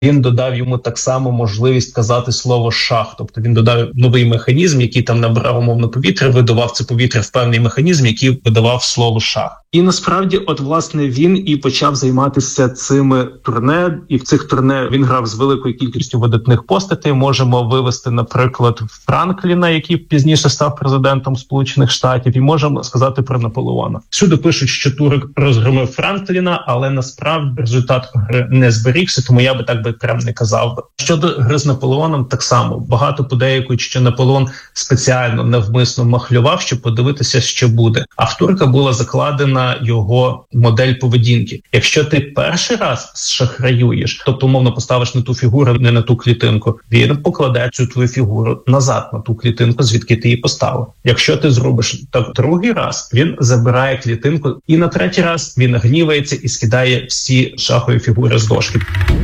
Він додав йому так само можливість казати слово «шах». Тобто він додав новий механізм, який там набирав умовно повітря, видував це повітря в певний механізм, який видавав слово «шах». І насправді, власне, він і почав займатися цими турне, і в цих турне він грав з великою кількістю видатних постатей. Можемо вивести, наприклад, Франкліна, який пізніше став президентом Сполучених Штатів, і можемо сказати про Наполеона. Всюди пишуть, що Турок розгромив Франкліна, але насправді результат гри не зберігся, тому я би так би прям не казав. Щодо гри з Наполеоном, так само. Багато подейкують, що Наполеон спеціально, навмисно махлював, щоб подивитися, що буде. А в Турка була закладена його модель поведінки. Якщо ти перший раз шахраюєш, тобто умовно поставиш не ту фігуру, не на ту клітинку, він покладе цю твою фігуру назад на ту клітинку, звідки ти її поставив. Якщо ти зробиш так другий раз, він забирає клітинку, і на третій раз він гнівається і скидає всі шахові фігури з дошки.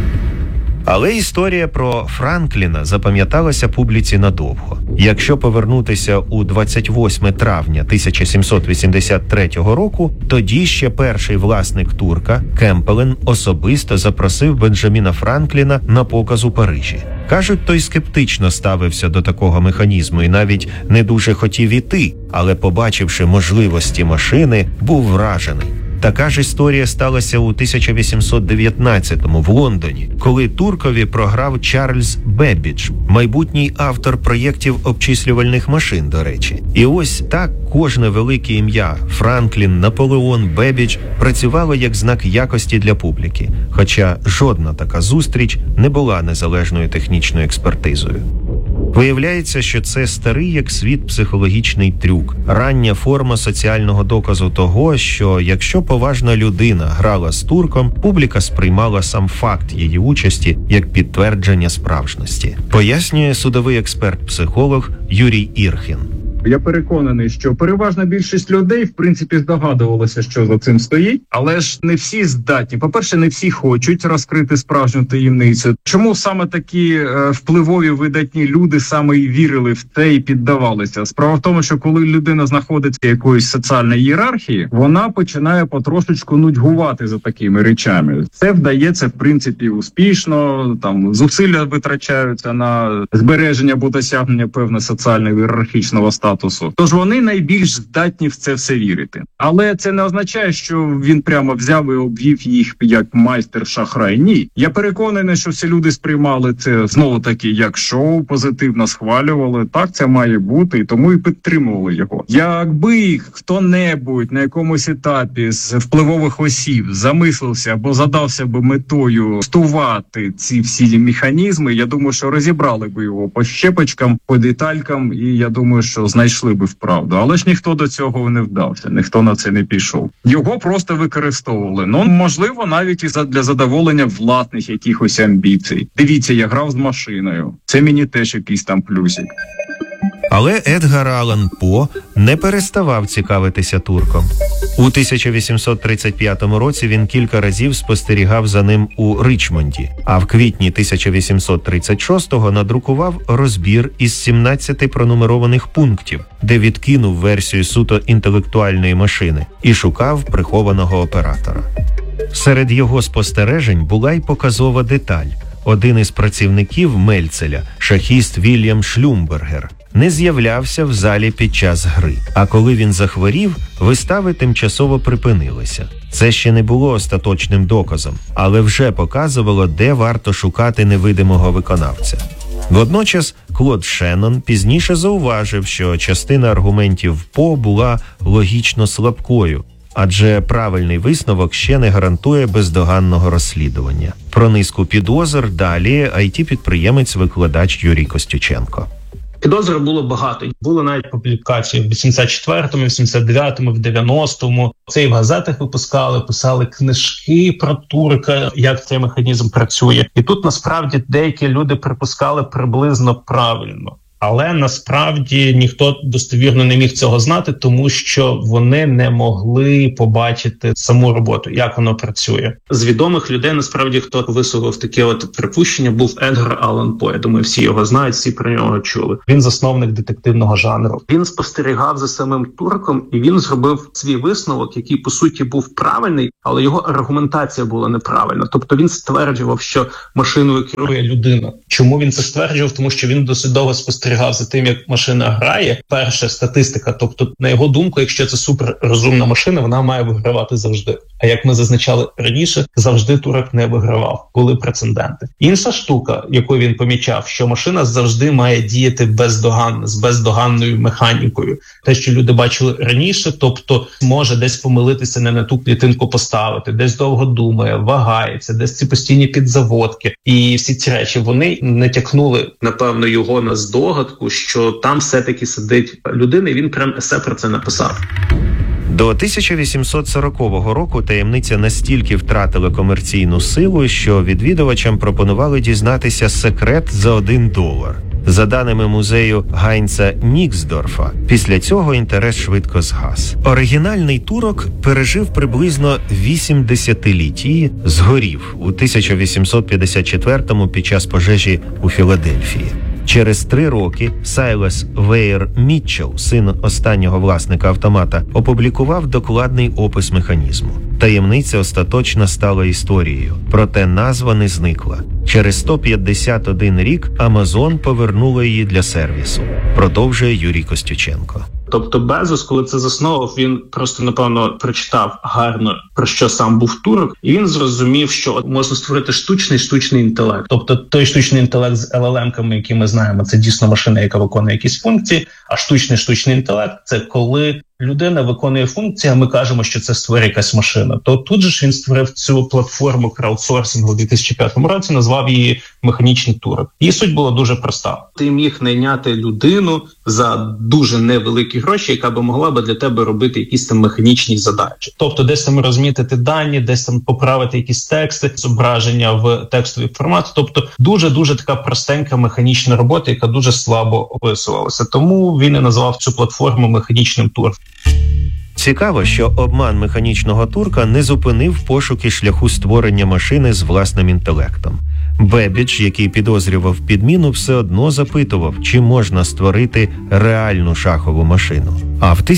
Але історія про Франкліна запам'яталася публіці надовго. Якщо повернутися у 28 травня 1783 року, тоді ще перший власник Турка, Кемпелен, особисто запросив Бенджаміна Франкліна на показ у Парижі. Кажуть, той скептично ставився до такого механізму і навіть не дуже хотів іти, але, побачивши можливості машини, був вражений. Така ж історія сталася у 1819-му в Лондоні, коли Туркові програв Чарльз Беббідж, майбутній автор проєктів обчислювальних машин, до речі. І ось так кожне велике ім'я – Франклін, Наполеон, Беббідж – працювало як знак якості для публіки, хоча жодна така зустріч не була незалежною технічною експертизою. Виявляється, що це старий як світ психологічний трюк, рання форма соціального доказу того, що якщо поважна людина грала з турком, публіка сприймала сам факт її участі як підтвердження справжності. Пояснює судовий експерт-психолог Юрій Ірхін. Я переконаний, що переважна більшість людей, в принципі, здогадувалася, що за цим стоїть, але ж не всі здатні. По-перше, не всі хочуть розкрити справжню таємницю. Чому саме такі впливові, видатні люди саме і вірили в те і піддавалися? Справа в тому, що коли людина знаходиться в якоїсь соціальній ієрархії, вона починає потрошечку нудьгувати за такими речами. Це вдається, в принципі, успішно, там зусилля витрачаються на збереження або досягнення певного соціально-ієрархічного статусу. Тож вони найбільш здатні в це все вірити. Але це не означає, що він прямо взяв і обвів їх як майстер-шахрай. Ні. Я переконаний, що всі люди сприймали це знову-таки як шоу, позитивно схвалювали. Так це має бути, і тому і підтримували його. Якби хто-небудь на якомусь етапі з впливових осіб замислився або задався би метою стувати ці всі механізми, я думаю, що розібрали би його по щепочкам, по деталькам, і я думаю, що знайшли би вправду. Але ж ніхто до цього не вдався, ніхто на це не пішов. Його просто використовували. Ну, можливо, навіть і для задоволення власних якихось амбіцій. Дивіться, я грав з машиною. Це мені теж якийсь там плюсик. Але Едгар Аллан По не переставав цікавитися турком. У 1835 році він кілька разів спостерігав за ним у Ричмонді, а в квітні 1836-го надрукував розбір із 17 пронумерованих пунктів, де відкинув версію суто інтелектуальної машини і шукав прихованого оператора. Серед його спостережень була й показова деталь. Один із працівників Мельцеля, шахіст Вільям Шлюмбергер, не з'являвся в залі під час гри. А коли він захворів, вистави тимчасово припинилися. Це ще не було остаточним доказом, але вже показувало, де варто шукати невидимого виконавця. Водночас Клод Шеннон пізніше зауважив, що частина аргументів По була логічно слабкою, адже правильний висновок ще не гарантує бездоганного розслідування. Про низку підозр далі IT-підприємець-викладач Юрій Костюченко. Підозр було багато. Були навіть публікації в 84-му, 89-му, в 90-му. Це і в газетах випускали, писали книжки про турка, як цей механізм працює. І тут насправді деякі люди припускали приблизно правильно. Але насправді ніхто достовірно не міг цього знати, тому що вони не могли побачити саму роботу, як воно працює. З відомих людей, насправді, хто висловив таке припущення, був Едгар Аллан По. Я думаю, всі його знають, всі про нього чули. Він засновник детективного жанру. Він спостерігав за самим Турком, і він зробив свій висновок, який, по суті, був правильний, але його аргументація була неправильна. Тобто він стверджував, що машиною керує людина. Чому він це стверджував? Тому що він досить довго спостерігав за тим, як машина грає. Перша статистика, тобто, на його думку, якщо це суперрозумна машина, вона має вигравати завжди. А як ми зазначали раніше, завжди Турок не вигравав, були прецеденти. Інша штука, яку він помічав, що машина завжди має діяти бездоганно, з бездоганною механікою. Те, що люди бачили раніше, тобто може десь помилитися, не на ту клітинку поставити, десь довго думає, вагається, десь ці постійні підзаводки. І всі ці речі, вони натякнули, напевно, його на здогадку, що там все-таки сидить людина, і він прям есе про це написав. До 1840 року таємниця настільки втратила комерційну силу, що відвідувачам пропонували дізнатися секрет за $1. За даними музею Гайнца Ніксдорфа, після цього інтерес швидко згас. Оригінальний Турок пережив приблизно 8 десятиліть, згорів у 1854-му під час пожежі у Філадельфії. Через 3 роки Сайлас Вейер Мітчелл, син останнього власника автомата, опублікував докладний опис механізму. Таємниця остаточно стала історією, проте назва не зникла. Через 151 рік Amazon повернула її для сервісу. Продовжує Юрій Костюченко. Тобто Безос, коли це засновував, він просто, напевно, прочитав гарно, про що сам був Турок, і він зрозумів, що можна створити штучний інтелект. Тобто той штучний інтелект з LLM-ками, які ми знаємо, це дійсно машина, яка виконує якісь функції, а штучний інтелект – це коли людина виконує функції, а ми кажемо, що це створює якась машина. То тут же ж він створив цю платформу краудсорсингу у 2005 році, назвав її «Механічний Турок». Її суть була дуже проста. Ти міг найняти людину за дуже невеликі гроші, яка би могла би для тебе робити якісь там механічні задачі. Тобто десь там розмітити дані, десь там поправити якісь тексти, зображення в текстовий формат. Тобто дуже-дуже така простенька механічна робота, яка дуже слабо описувалася. Тому він і назвав цю платформу «Механічним Турком». Цікаво, що обман механічного турка не зупинив пошуки шляху створення машини з власним інтелектом. Бебідж, який підозрював підміну, все одно запитував, чи можна створити реальну шахову машину. А в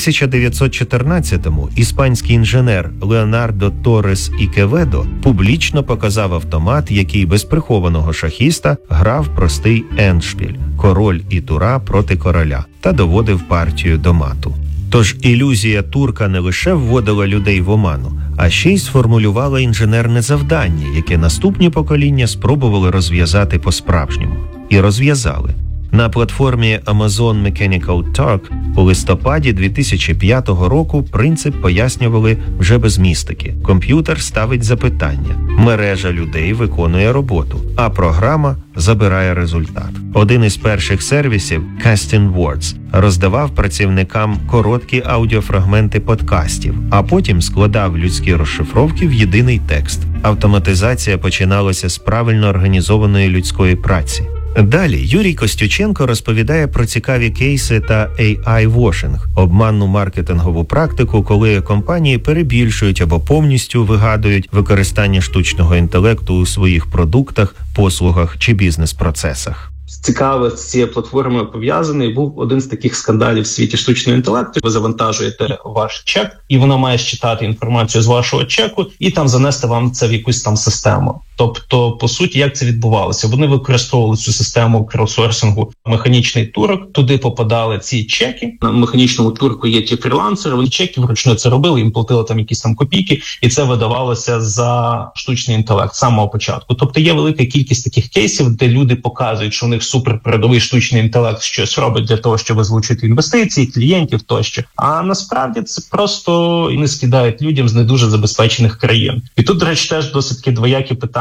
1914-му іспанський інженер Леонардо Торрес Ікеведо публічно показав автомат, який без прихованого шахіста грав простий ендшпіль – король і тура проти короля, та доводив партію до мату. Тож ілюзія турка не лише вводила людей в оману, а ще й сформулювала інженерне завдання, яке наступні покоління спробували розв'язати по-справжньому. І розв'язали. На платформі Amazon Mechanical Turk у листопаді 2005 року принцип пояснювали вже без містики. Комп'ютер ставить запитання, мережа людей виконує роботу, а програма забирає результат. Один із перших сервісів, Casting Words, роздавав працівникам короткі аудіофрагменти подкастів, а потім складав людські розшифровки в єдиний текст. Автоматизація починалася з правильно організованої людської праці. Далі Юрій Костюченко розповідає про цікаві кейси та AI-вошинг – обманну маркетингову практику, коли компанії перебільшують або повністю вигадують використання штучного інтелекту у своїх продуктах, послугах чи бізнес-процесах. Цікаве з цією платформою пов'язаний був один з таких скандалів в світі штучного інтелекту. Ви завантажуєте ваш чек, і вона має считати інформацію з вашого чеку і там занести вам це в якусь там систему. Тобто, по суті, як це відбувалося? Вони використовували цю систему краудсорсингу «Механічний турок», туди попадали ці чеки. На «Механічному турку» є ті фрілансери, вони чеки вручну це робили, їм платили там якісь там копійки, і це видавалося за штучний інтелект з самого початку. Тобто є велика кількість таких кейсів, де люди показують, що у них суперпередовий штучний інтелект щось робить для того, щоб залучити інвестиції, клієнтів тощо. А насправді це просто не скидають людям з не дуже забезпечених країн. І тут, до речі, теж досить таки двоякі питання.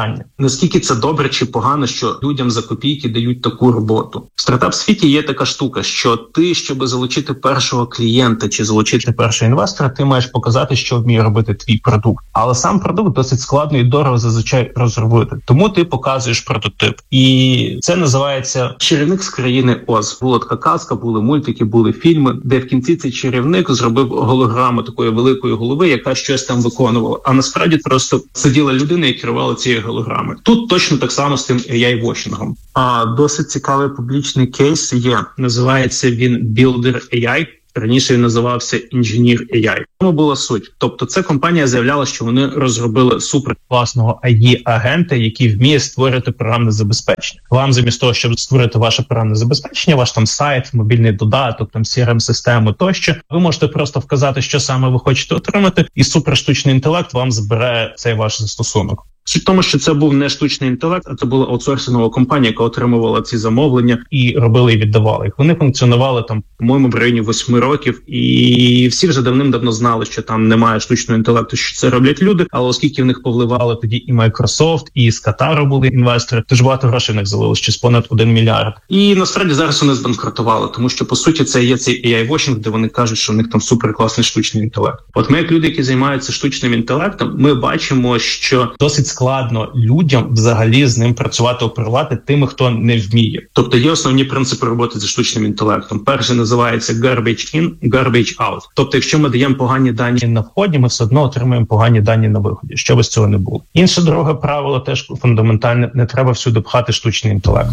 питання. Наскільки це добре чи погано, що людям за копійки дають таку роботу? В стартап-світі є така штука, що ти, щоб залучити першого клієнта чи залучити першого інвестора, ти маєш показати, що вміє робити твій продукт. Але сам продукт досить складно і дорого зазвичай розробити. Тому ти показуєш прототип. І це називається «Чарівник з країни Оз». Була така казка, були мультики, були фільми, де в кінці цей чарівник зробив голограму такої великої голови, яка щось там виконувала. А насправді просто сиділа людина і керувала цією голограмою. Тут точно так само з тим AI-вошингом. А досить цікавий публічний кейс є. Називається він Builder AI. Раніше він називався Engineer AI. Тому була суть. Тобто ця компанія заявляла, що вони розробили суперкласного AI-агента, який вміє створити програмне забезпечення. Вам замість того, щоб створити ваше програмне забезпечення, ваш там сайт, мобільний додаток, там CRM-систему тощо, ви можете просто вказати, що саме ви хочете отримати, і суперштучний інтелект вам збере цей ваш застосунок. Суть в тому, що це був не штучний інтелект, а це була аутсорсингова компанія, яка отримувала ці замовлення і робили і віддавали їх. Вони функціонували там, по-моєму, в районі 8 років, і всі вже давним-давно знали, що там немає штучного інтелекту, що це роблять люди, але оскільки в них повливали тоді і Microsoft, і з Катару були інвестори, тож багато грошей в них залилось, чи з понад 1 мільярд. І насправді зараз вони збанкрутували, тому що, по суті, це є цей AI-вошинг, де вони кажуть, що в них там суперкласний штучний інтелект. От ми, як люди, які займаються штучним інтелектом, ми бачимо, що досить складно людям взагалі з ним працювати, оперувати тими, хто не вміє. Тобто є основні принципи роботи зі штучним інтелектом. Перший називається garbage in, garbage out. Тобто, якщо ми даємо погані дані на вході, ми все одно отримуємо погані дані на виході, що без цього не було. Інше друге правило теж фундаментальне: не треба всюди пхати штучний інтелект.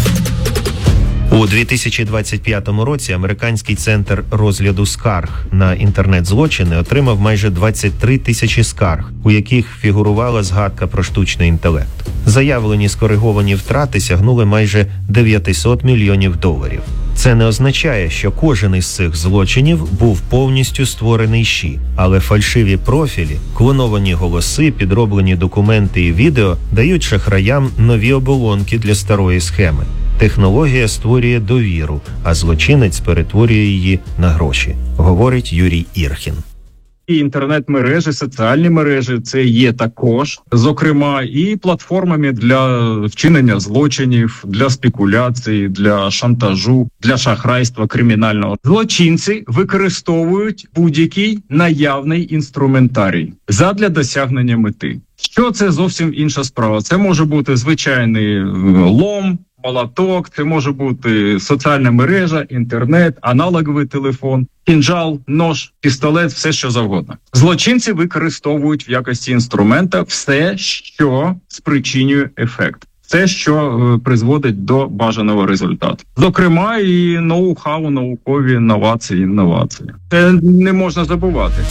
У 2025 році Американський центр розгляду скарг на інтернет-злочини отримав майже 23 тисячі скарг, у яких фігурувала згадка про штучний інтелект. Заявлені скориговані втрати сягнули майже $900 мільйонів. Це не означає, що кожен із цих злочинів був повністю створений ЩІ, але фальшиві профілі, клоновані голоси, підроблені документи і відео дають шахраям нові оболонки для старої схеми. Технологія створює довіру, а злочинець перетворює її на гроші, говорить Юрій Ірхін. І інтернет-мережі, соціальні мережі – це є також, зокрема, і платформами для вчинення злочинів, для спекуляцій, для шантажу, для шахрайства кримінального. Злочинці використовують будь-який наявний інструментарій задля досягнення мети. Що це зовсім інша справа. Це може бути звичайний лом, молоток, це може бути соціальна мережа, інтернет, аналоговий телефон, кінжал, нож, пістолет, все що завгодно. Злочинці використовують в якості інструмента все, що спричинює ефект. Все, що призводить до бажаного результату. Зокрема, і ноу-хау, наукові новації, інновації. Це не можна забувати.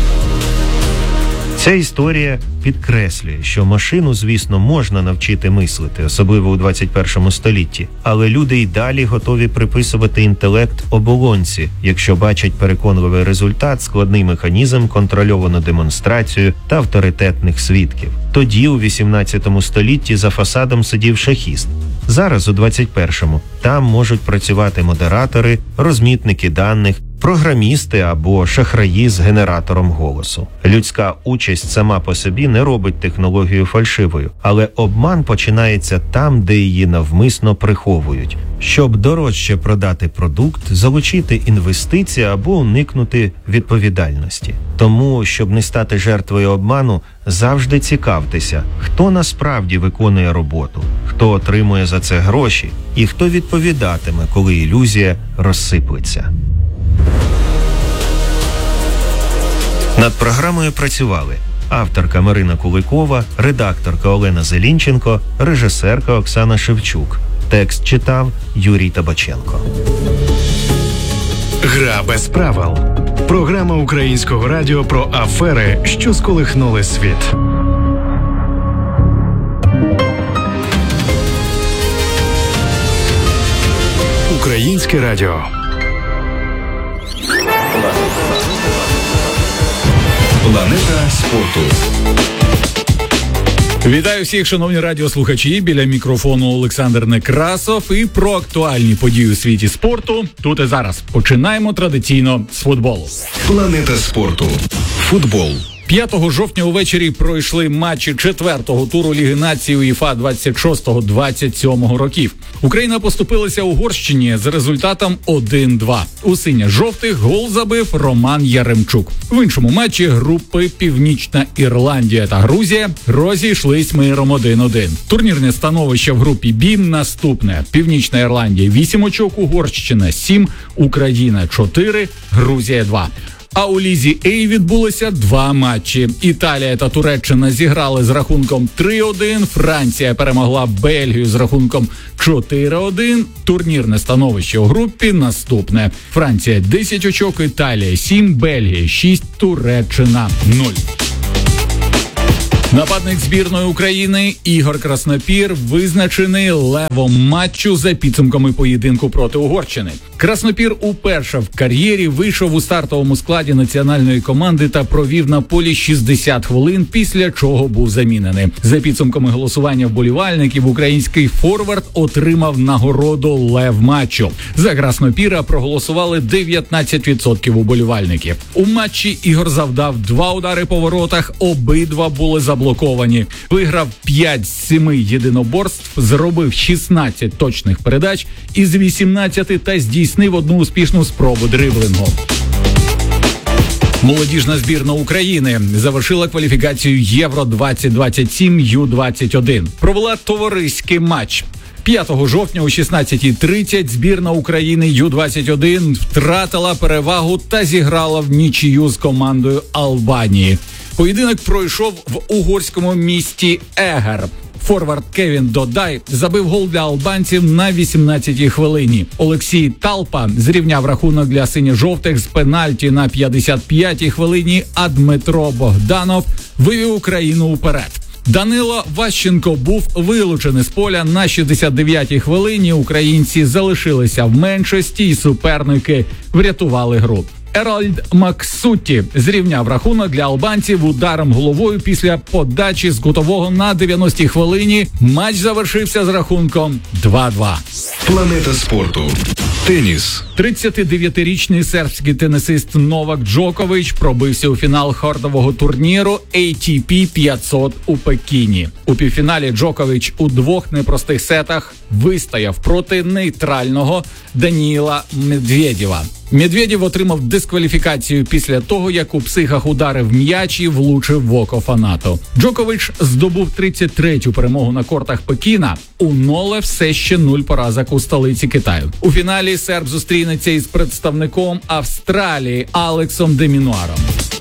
Ця історія підкреслює, що машину, звісно, можна навчити мислити, особливо у 21 столітті, але люди й далі готові приписувати інтелект оболонці, якщо бачать переконливий результат, складний механізм, контрольовану демонстрацію та авторитетних свідків. Тоді, у 18 столітті, за фасадом сидів шахіст. Зараз, у 21-му, там можуть працювати модератори, розмітники даних, програмісти або шахраї з генератором голосу. Людська участь сама по собі не робить технологію фальшивою, але обман починається там, де її навмисно приховують. Щоб дорожче продати продукт, залучити інвестиції або уникнути відповідальності. Тому, щоб не стати жертвою обману, завжди цікавтеся, хто насправді виконує роботу, хто отримує за це гроші і хто відповідатиме, коли ілюзія розсиплеться. Над програмою працювали авторка Марина Куликова, редакторка Олена Зелінченко, режисерка Оксана Шевчук. Текст читав Юрій Табаченко. Гра без правил. Програма Українського радіо про афери, що сколихнули світ. Українське радіо. Планета спорту. Вітаю всіх, шановні радіослухачі. Біля мікрофону Олександр Некрасов. І про актуальні події у світі спорту тут і зараз. Починаємо традиційно з футболу. Планета спорту. Футбол. 5 жовтня увечері пройшли матчі 4-го туру Ліги націй УЄФА 26-27 років. Україна поступилася Угорщині з результатом 1-2. У синьо-жовтих гол забив Роман Яремчук. В іншому матчі групи Північна Ірландія та Грузія розійшлись миром 1-1. Турнірне становище в групі Б наступне. Північна Ірландія 8 очок, Угорщина 7, Україна 4, Грузія 2. А у Лізі А відбулося 2 матчі. Італія та Туреччина зіграли з рахунком 3-1, Франція перемогла Бельгію з рахунком 4-1. Турнірне становище у групі наступне. Франція 10 очок, Італія 7, Бельгія 6, Туреччина 0. Нападник збірної України Ігор Краснопір визначений левом матчу за підсумками поєдинку проти Угорщини. Краснопір уперше в кар'єрі вийшов у стартовому складі національної команди та провів на полі 60 хвилин, після чого був замінений. За підсумками голосування вболівальників, український форвард отримав нагороду «Лев матчу». За Краснопіра проголосували 19% уболівальників. У матчі Ігор завдав 2 удари по воротах, обидва були заблоковані. Виграв 5 з 7 єдиноборств, зробив 16 точних передач із 18 та здійснив одну успішну спробу дриблингу. Молодіжна збірна України завершила кваліфікацію Євро-2027 Ю-21. Провела товариський матч. 5 жовтня о 16:30 збірна України Ю-21 втратила перевагу та зіграла в нічию з командою Албанії. Поєдинок пройшов в угорському місті Егер. Форвард Кевін Додай забив гол для албанців на 18-й хвилині. Олексій Талпа зрівняв рахунок для синьо-жовтих з пенальті на 55-й хвилині, а Дмитро Богданов вивів Україну уперед. Данило Ващенко був вилучений з поля на 69-й хвилині. Українці залишилися в меншості і суперники врятували гру. Еральд Максутті зрівняв рахунок для албанців ударом головою після подачі з кутового на 90-й хвилині. Матч завершився з рахунком 2-2. Планета спорту. Теніс. 39-річний сербський тенісист Новак Джокович пробився у фінал хардового турніру ATP 500 у Пекіні. У півфіналі Джокович у 2 непростих сетах вистояв проти нейтрального Даніїла Медведєва. Медведєв отримав дискваліфікацію після того, як у психах ударив м'яч і влучив в око фанату. Джокович здобув 33-ю перемогу на кортах Пекіна. У Ноле все ще 0 поразок у столиці Китаю. У фіналі серб зустрінеться із представником Австралії Алексом де Мінуаром.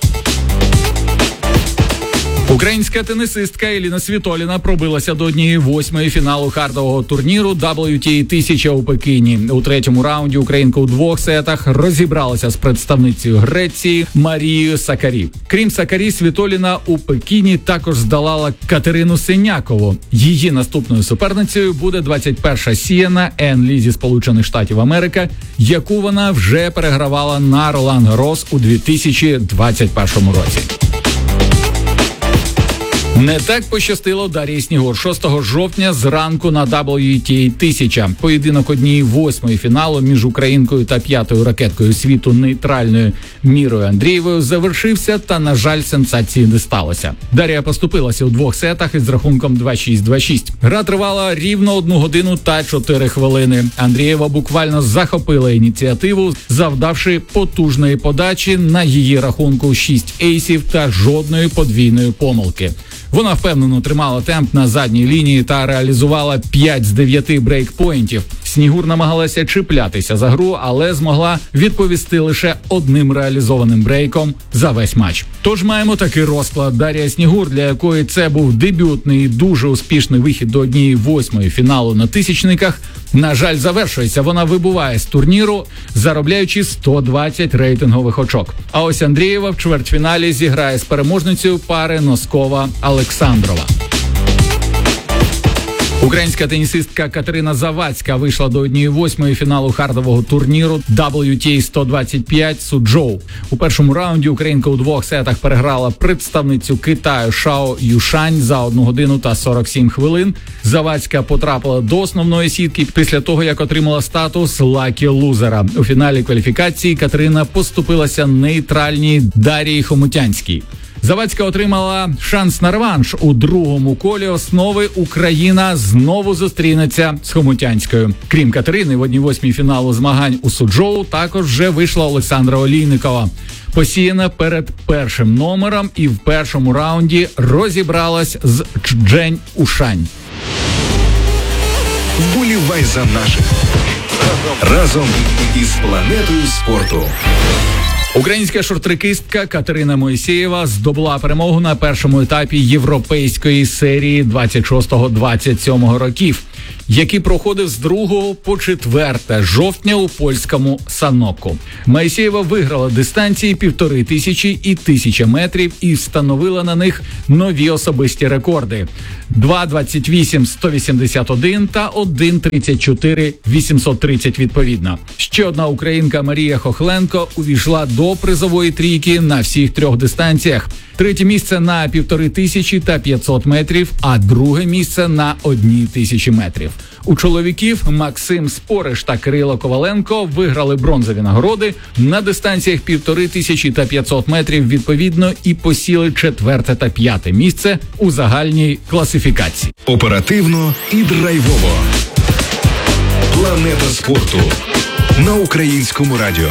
Українська тенісистка Еліна Світоліна пробилася до 1/8 фіналу хардового турніру WTA 1000 у Пекіні. У 3-му раунді українка у 2 сетах розібралася з представницею Греції Марією Сакарі. Крім Сакарі, Світоліна у Пекіні також здолала Катерину Синякову. Її наступною суперницею буде 21-ша Сієна Енлі зі Сполучених Штатів Америки, яку вона вже перегравала на Ролан Гаррос у 2021 році. Не так пощастило Дар'ї Снігур. 6 жовтня зранку на WTA 1000. Поєдинок 1/8 фіналу між українкою та 5-ю ракеткою світу нейтральною Мірою Андрієвою завершився, та, на жаль, сенсації не сталося. Дар'я поступилася у 2 сетах із рахунком 2-6-2-6. Гра тривала рівно 1 годину та 4 хвилини. Андрієва буквально захопила ініціативу, завдавши потужної подачі. На її рахунку 6 ейсів та жодної подвійної помилки. Вона впевнено тримала темп на задній лінії та реалізувала 5 з 9 брейкпоінтів. Снігур намагалася чіплятися за гру, але змогла відповісти лише 1 реалізованим брейком за весь матч. Тож маємо такий розклад. Дар'я Снігур, для якої це був дебютний і дуже успішний вихід до 1/8 фіналу на тисячниках, на жаль, завершується. Вона вибуває з турніру, заробляючи 120 рейтингових очок. А ось Андрієва в чвертьфіналі зіграє з переможницею пари Носкова-Олександрова. Українська тенісистка Катерина Завадська вийшла до 1/8 фіналу хардового турніру WTA 125 Суджоу. У першому раунді українка у 2 сетах переграла представницю Китаю Шао Юшань за 1 годину та 47 хвилин. Завадська потрапила до основної сітки після того, як отримала статус лакі лузера. У фіналі кваліфікації Катерина поступилася нейтральній Дар'ї Хомутянській. Завадська отримала шанс на реванш. У другому колі основи Україна знову зустрінеться з Хомутянською. Крім Катерини, в 1/8 фіналу змагань у Суджоу також вже вийшла Олександра Олійникова. Посіяна перед першим номером і в першому раунді розібралась з Чжень Ушань. Вболівай за наших. Разом із планетою спорту. Українська шорт-трекістка Катерина Моїсеєва здобула перемогу на першому етапі європейської серії 26-27 років, який проходив з 2 по 4 жовтня у польському Саноку. Моїсеєва виграла дистанції 1500 і 1000 метрів і встановила на них нові особисті рекорди: 2:28,181 та 1:34,830 відповідно. Ще одна українка Марія Хохленко увійшла до призової трійки на всіх 3 дистанціях. 3-є місце на 1500 та 500 метрів, а 2-е місце на 1000 метрів. У чоловіків Максим Спориш та Кирило Коваленко виграли бронзові нагороди на дистанціях 1500 та 500 метрів відповідно і посіли 4-те та 5-те місце у загальній класифікації. Оперативно і драйвово. Планета спорту на Українському радіо.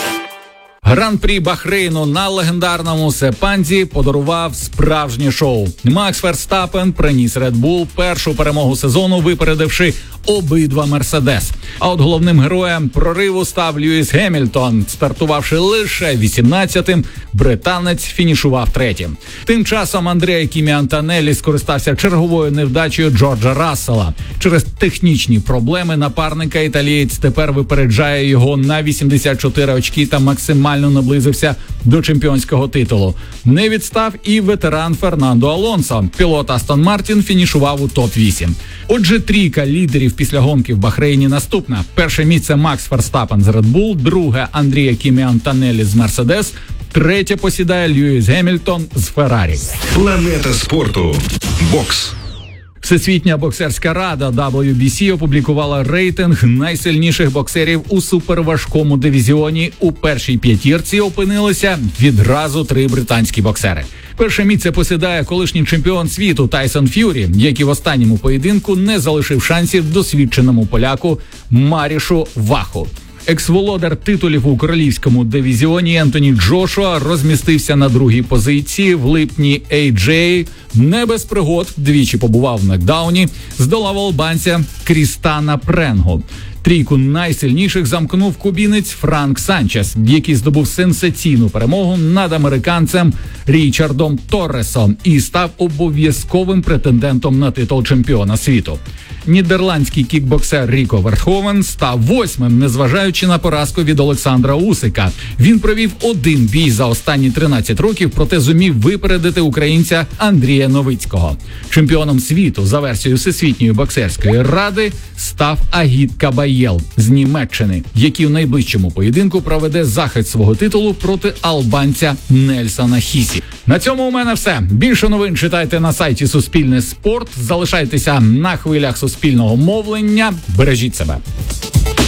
Гран-прі Бахрейну на легендарному Сепанзі подарував справжнє шоу. Макс Ферстапен приніс Red Bull першу перемогу сезону, випередивши обидва Мерседес. А от головним героєм прориву став Льюіс Гемільтон. Стартувавши лише 18-тим, британець фінішував 3-м. Тим часом Андреа Кімі Антонеллі скористався черговою невдачею Джорджа Рассела. Через технічні проблеми напарника італієць тепер випереджає його на 84 очки та максимально наблизився до чемпіонського титулу. Не відстав і ветеран Фернандо Алонсо. Пілот Астон Мартін фінішував у топ-8. Отже, трійка лідерів після гонки в Бахрейні наступна. Перше місце Макс Ферстапен з Red Bull, друге Андреа Кімі Антонеллі з Мерседес, третє посідає Льюіс Гемільтон з Феррарі. Планета спорту. Бокс. Всесвітня боксерська рада WBC опублікувала рейтинг найсильніших боксерів у суперважкому дивізіоні. У першій п'ятірці опинилися відразу 3 британські боксери. Перше місце посідає колишній чемпіон світу Тайсон Ф'юрі, який в останньому поєдинку не залишив шансів досвідченому поляку Марішу Ваху. Екс-володар титулів у королівському дивізіоні Ентоні Джошуа розмістився на 2-й позиції. В липні AJ не без пригод двічі побував в нокдауні, здолав албанця Крістана Пренгу. Трійку найсильніших замкнув кубінець Франк Санчес, який здобув сенсаційну перемогу над американцем Річардом Торресом і став обов'язковим претендентом на титул чемпіона світу. Нідерландський кікбоксер Ріко Вертховен став 8-м, незважаючи на поразку від Олександра Усика. Він провів 1 бій за останні 13 років, проте зумів випередити українця Андрія Новицького. Чемпіоном світу за версією Всесвітньої боксерської ради став Агіт Кабаєл з Німеччини, який у найближчому поєдинку проведе захист свого титулу проти албанця Нельсона Хісі. На цьому у мене все. Більше новин читайте на сайті Суспільне Спорт. Залишайтеся на хвилях суспільного мовлення. Бережіть себе.